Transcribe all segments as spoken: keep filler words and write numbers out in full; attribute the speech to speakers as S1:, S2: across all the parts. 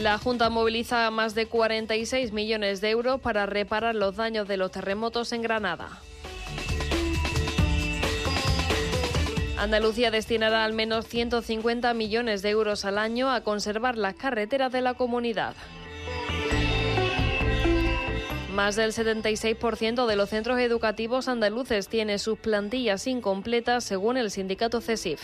S1: La Junta moviliza más de cuarenta y seis millones de euros para reparar los daños de los terremotos en Granada. Andalucía destinará al menos ciento cincuenta millones de euros al año a conservar las carreteras de la comunidad. Más del setenta y seis por ciento de los centros educativos andaluces tiene sus plantillas incompletas, según el sindicato CESIF.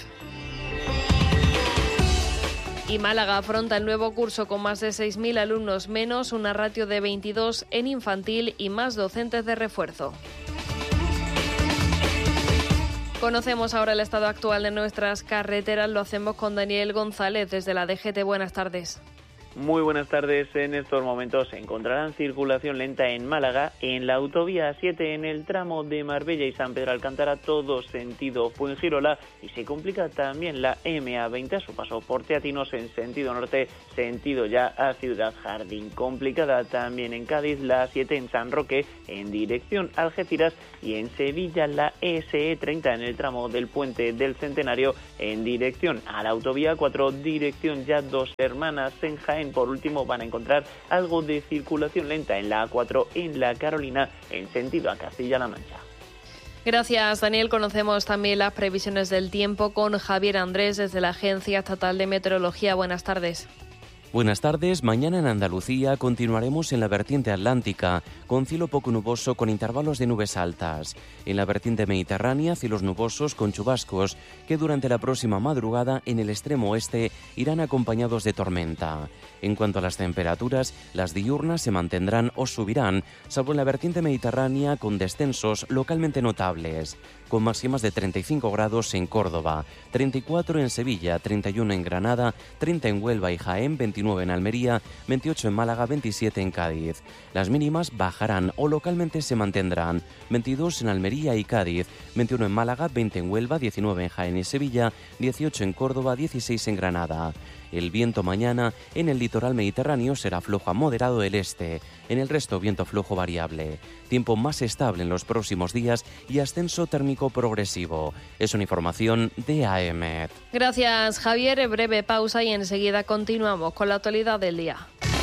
S1: Y Málaga afronta el nuevo curso con más de seis mil alumnos menos, una ratio de veintidós en infantil y más docentes de refuerzo. Conocemos ahora el estado actual de nuestras carreteras. Lo hacemos con Daniel González desde la D G T. Buenas tardes.
S2: Muy buenas tardes. En estos momentos se encontrarán circulación lenta en Málaga, en la autovía A siete, en el tramo de Marbella y San Pedro Alcántara, todo sentido Fuengirola, y se complica también la M A veinte a su paso por Teatinos en sentido norte, sentido ya a Ciudad Jardín. Complicada también en Cádiz la A siete en San Roque en dirección Algeciras, y en Sevilla la S E treinta en el tramo del Puente del Centenario en dirección a la autovía cuatro, dirección ya Dos Hermanas en Jaén. Por último, van a encontrar algo de circulación lenta en la A cuatro en la Carolina en sentido a Castilla-La Mancha.
S1: Gracias, Daniel. Conocemos también las previsiones del tiempo con Javier Andrés desde la Agencia Estatal de Meteorología. Buenas tardes.
S3: Buenas tardes. Mañana en Andalucía continuaremos en la vertiente atlántica, con cielo poco nuboso con intervalos de nubes altas. En la vertiente mediterránea, cielos nubosos con chubascos que durante la próxima madrugada en el extremo oeste irán acompañados de tormenta. En cuanto a las temperaturas, las diurnas se mantendrán o subirán, salvo en la vertiente mediterránea con descensos localmente notables, con máximas de treinta y cinco grados en Córdoba, treinta y cuatro en Sevilla, treinta y uno en Granada, treinta en Huelva y Jaén, veintinueve en Almería, veintiocho en Málaga, veintisiete en Cádiz. Las mínimas bajarán o localmente se mantendrán, veintidós en Almería y Cádiz, veintiuno en Málaga, veinte en Huelva, diecinueve en Jaén y Sevilla, dieciocho en Córdoba, dieciséis en Granada. El viento mañana en el litoral mediterráneo será flojo a moderado del este, en el resto viento flojo variable. Tiempo más estable en los próximos días y ascenso térmico progresivo. Es una información de A E M E T.
S1: Gracias, Javier. Breve pausa y enseguida continuamos con la actualidad del día.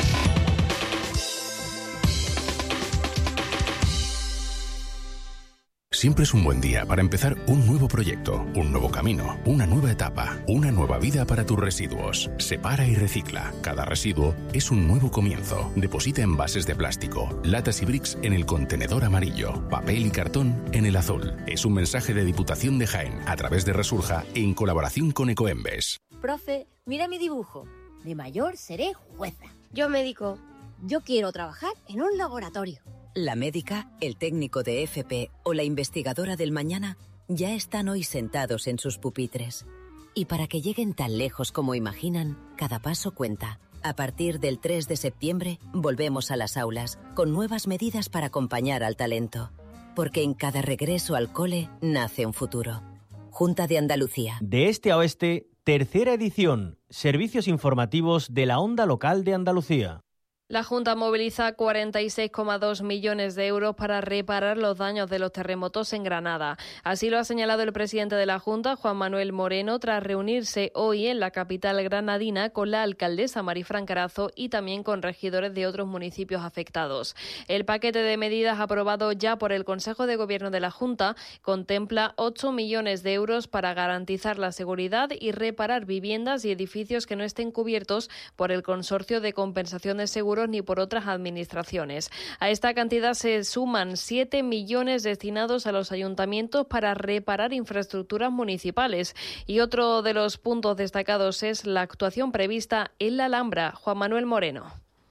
S4: Siempre es un buen día para empezar un nuevo proyecto, un nuevo camino, una nueva etapa, una nueva vida para tus residuos. Separa y recicla. Cada residuo es un nuevo comienzo. Deposita envases de plástico, latas y bricks en el contenedor amarillo, papel y cartón en el azul. Es un mensaje de Diputación de Jaén a través de Resurja en colaboración con Ecoembes.
S5: Profe, mira mi dibujo. De mayor seré jueza.
S6: Yo médico.
S5: Yo quiero trabajar en un laboratorio.
S7: La médica, el técnico de F P o la investigadora del mañana ya están hoy sentados en sus pupitres. Y para que lleguen tan lejos como imaginan, cada paso cuenta. A partir del tres de septiembre, volvemos a las aulas, con nuevas medidas para acompañar al talento. Porque en cada regreso al cole nace un futuro. Junta de Andalucía.
S8: De este a oeste, tercera edición. Servicios informativos de la Onda Local de Andalucía.
S1: La Junta moviliza cuarenta y seis coma dos millones de euros para reparar los daños de los terremotos en Granada. Así lo ha señalado el presidente de la Junta, Juan Manuel Moreno, tras reunirse hoy en la capital granadina con la alcaldesa Marifran Carazo y también con regidores de otros municipios afectados. El paquete de medidas aprobado ya por el Consejo de Gobierno de la Junta contempla ocho millones de euros para garantizar la seguridad y reparar viviendas y edificios que no estén cubiertos por el Consorcio de Compensación de Seguros ni por otras administraciones. A esta cantidad se suman siete millones destinados a los ayuntamientos para reparar infraestructuras municipales. Y otro de los puntos destacados es la actuación prevista en la Alhambra. Juan Manuel Moreno.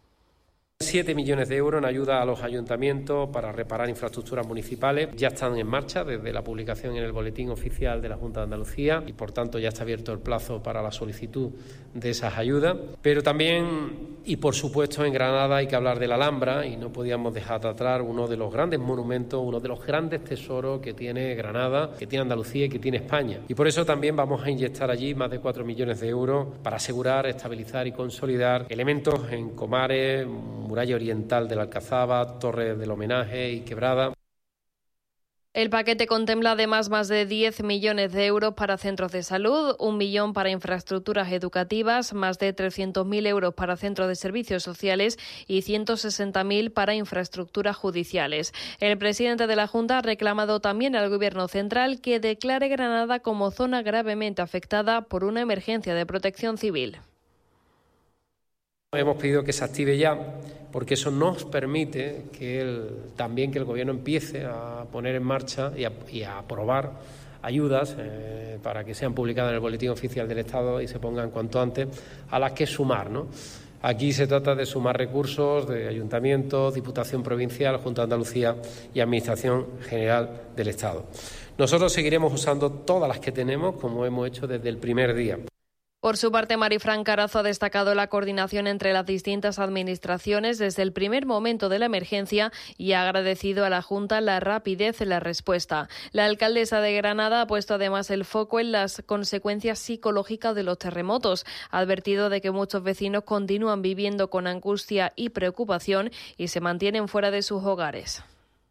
S9: siete millones de euros en ayuda a los ayuntamientos para reparar infraestructuras municipales. Ya están en marcha desde la publicación en el Boletín Oficial de la Junta de Andalucía y, por tanto, ya está abierto el plazo para la solicitud de esas ayudas. Pero también, y por supuesto, en Granada hay que hablar de la Alhambra y no podíamos dejar de atrás uno de los grandes monumentos, uno de los grandes tesoros que tiene Granada, que tiene Andalucía y que tiene España. Y por eso también vamos a inyectar allí más de cuatro millones de euros para asegurar, estabilizar y consolidar elementos en Comares, Muralla Oriental de la Alcazaba, Torre del Homenaje y Quebrada.
S1: El paquete contempla además más de diez millones de euros para centros de salud, un millón para infraestructuras educativas, más de trescientos mil euros para centros de servicios sociales y ciento sesenta mil para infraestructuras judiciales. El presidente de la Junta ha reclamado también al Gobierno central que declare Granada como zona gravemente afectada por una emergencia de protección civil.
S9: Hemos pedido que se active ya, porque eso nos permite que el, también que el Gobierno empiece a poner en marcha y a, y a aprobar ayudas eh, para que sean publicadas en el Boletín Oficial del Estado y se pongan cuanto antes, a las que sumar, ¿no? Aquí se trata de sumar recursos de ayuntamientos, Diputación Provincial, Junta de Andalucía y Administración General del Estado. Nosotros seguiremos usando todas las que tenemos, como hemos hecho desde el primer día.
S1: Por su parte, Marifran Carazo ha destacado la coordinación entre las distintas administraciones desde el primer momento de la emergencia y ha agradecido a la Junta la rapidez en la respuesta. La alcaldesa de Granada ha puesto además el foco en las consecuencias psicológicas de los terremotos. Ha advertido de que muchos vecinos continúan viviendo con angustia y preocupación y se mantienen fuera de sus hogares.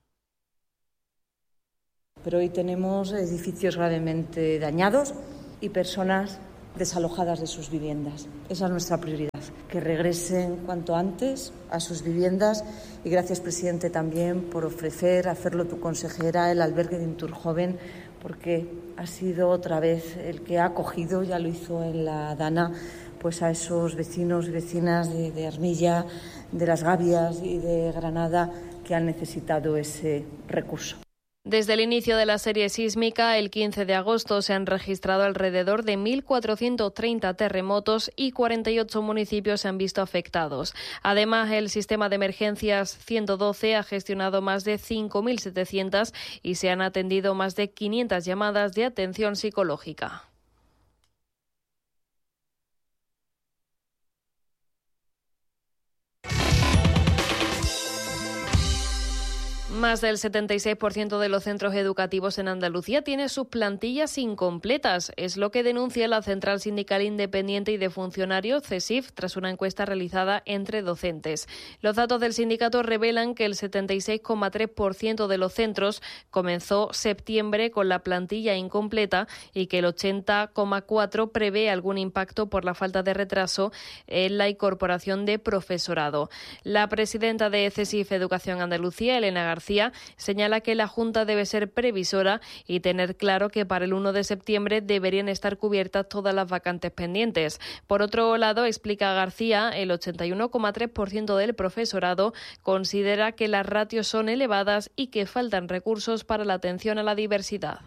S6: Pero hoy tenemos edificios gravemente dañados y personas desalojadas de sus viviendas. Esa es nuestra prioridad, que regresen cuanto antes a sus viviendas y gracias, presidente, también por ofrecer, hacerlo tu consejera, el albergue de Inturjoven, porque ha sido otra vez el que ha acogido, ya lo hizo en la Dana, pues a esos vecinos y vecinas de, de Armilla, de Las Gavias y de Granada que han necesitado ese recurso.
S1: Desde el inicio de la serie sísmica, el quince de agosto, se han registrado alrededor de mil cuatrocientos treinta terremotos y cuarenta y ocho municipios se han visto afectados. Además, el sistema de emergencias ciento doce ha gestionado más de cinco mil setecientas y se han atendido más de quinientas llamadas de atención psicológica. Más del setenta y seis por ciento de los centros educativos en Andalucía tiene sus plantillas incompletas. Es lo que denuncia la Central Sindical Independiente y de Funcionarios, CESIF, tras una encuesta realizada entre docentes. Los datos del sindicato revelan que el setenta y seis coma tres por ciento de los centros comenzó septiembre con la plantilla incompleta y que el ochenta coma cuatro por ciento prevé algún impacto por la falta de retraso en la incorporación de profesorado. La presidenta de CESIF Educación Andalucía, Elena García, señala que la Junta debe ser previsora y tener claro que para el uno de septiembre deberían estar cubiertas todas las vacantes pendientes. Por otro lado, explica García, el ochenta y uno coma tres por ciento del profesorado considera que las ratios son elevadas y que faltan recursos para la atención a la diversidad.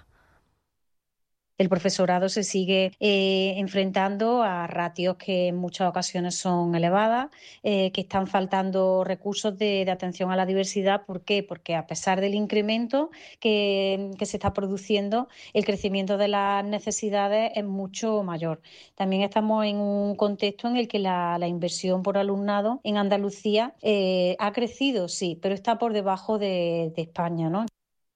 S10: El profesorado se sigue eh, enfrentando a ratios que en muchas ocasiones son elevadas, eh, que están faltando recursos de, de atención a la diversidad. ¿Por qué? Porque a pesar del incremento que, que se está produciendo, el crecimiento de las necesidades es mucho mayor. También estamos en un contexto en el que la, la inversión por alumnado en Andalucía eh, ha crecido, sí, pero está por debajo de, de España, ¿no?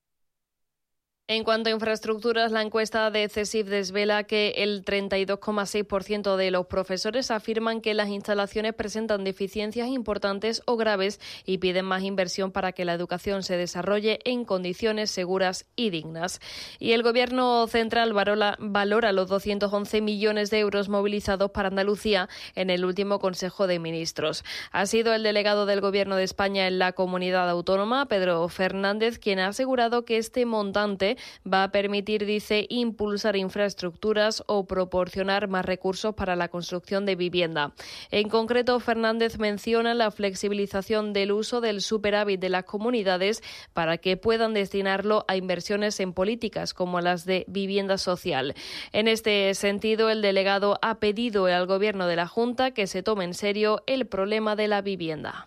S1: En cuanto a infraestructuras, la encuesta de CESIF desvela que el treinta y dos coma seis por ciento de los profesores afirman que las instalaciones presentan deficiencias importantes o graves y piden más inversión para que la educación se desarrolle en condiciones seguras y dignas. Y el Gobierno central valora, valora los doscientos once millones de euros movilizados para Andalucía en el último Consejo de Ministros. Ha sido el delegado del Gobierno de España en la comunidad autónoma, Pedro Fernández, quien ha asegurado que este montante va a permitir, dice, impulsar infraestructuras o proporcionar más recursos para la construcción de vivienda. En concreto, Fernández menciona la flexibilización del uso del superávit de las comunidades para que puedan destinarlo a inversiones en políticas como las de vivienda social. En este sentido, el delegado ha pedido al Gobierno de la Junta que se tome en serio el problema de la vivienda.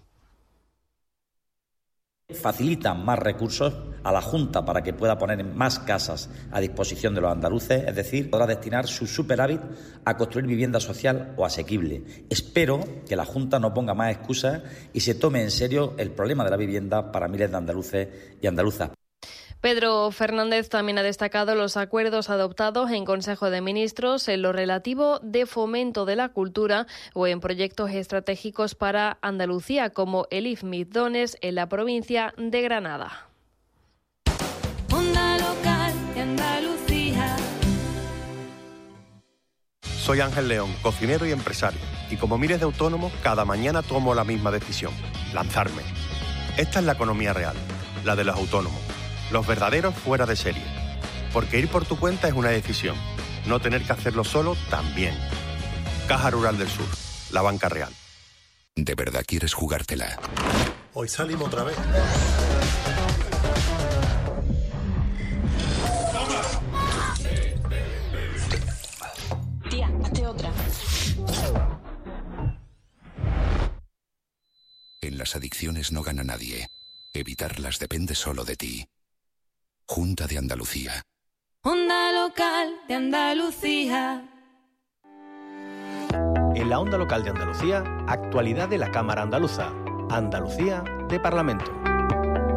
S11: Facilitan más recursos a la Junta para que pueda poner más casas a disposición de los andaluces, es decir, podrá destinar su superávit a construir vivienda social o asequible. Espero que la Junta no ponga más excusas y se tome en serio el problema de la vivienda para miles de andaluces y andaluzas.
S1: Pedro Fernández también ha destacado los acuerdos adoptados en Consejo de Ministros en lo relativo de fomento de la cultura o en proyectos estratégicos para Andalucía, como el I F M I Dones en la provincia de Granada.
S12: Una Soy Ángel León, cocinero y empresario, y como miles de autónomos, cada mañana tomo la misma decisión, lanzarme. Esta es la economía real, la de los autónomos, los verdaderos fuera de serie. Porque ir por tu cuenta es una decisión, no tener que hacerlo solo también. Caja Rural del Sur, la banca real.
S4: ¿De verdad quieres jugártela?
S13: Hoy salimos otra vez.
S14: Tía, hazte otra.
S4: En las adicciones no gana nadie. Evitarlas depende solo de ti. Junta de Andalucía.
S14: Onda Local de Andalucía.
S8: En la Onda Local de Andalucía, actualidad de la Cámara Andaluza. Andalucía de Parlamento.